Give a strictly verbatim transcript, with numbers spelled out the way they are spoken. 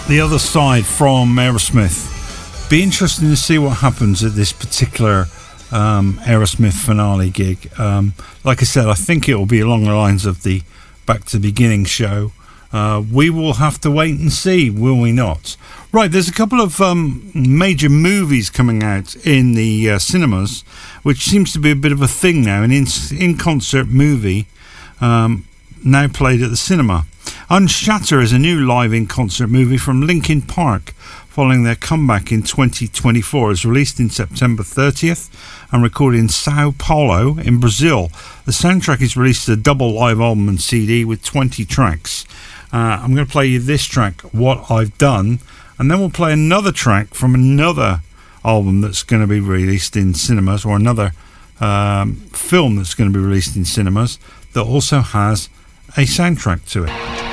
The Other Side from Aerosmith. Be interesting to see what happens at this particular um, Aerosmith finale gig. Um, like I said, I think it will be along the lines of the Back to the Beginning show. Uh, we will have to wait and see, will we not? Right, there's a couple of um, major movies coming out in the uh, cinemas, which seems to be a bit of a thing now, an in- in-concert movie um, now played at the cinema. Unshatter is a new live in-concert movie from Linkin Park following their comeback in twenty twenty-four. It's released in September thirtieth and recorded in Sao Paulo in Brazil. The soundtrack is released as a double live album and C D with twenty tracks. Uh, I'm going to play you this track, What I've Done, and then we'll play another track from another album that's going to be released in cinemas, or another um, film that's going to be released in cinemas that also has a soundtrack to it.